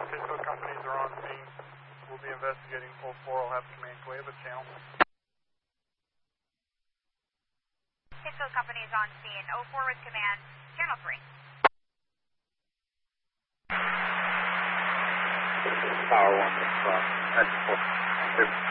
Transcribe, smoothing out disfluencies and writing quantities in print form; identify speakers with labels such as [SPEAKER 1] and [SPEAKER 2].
[SPEAKER 1] Cisco companies are on scene. We'll be investigating 04. I'll have command wave a channel.
[SPEAKER 2] Cisco companies on scene. 04 with command. Channel 3.
[SPEAKER 3] Power 1 with Edge 4.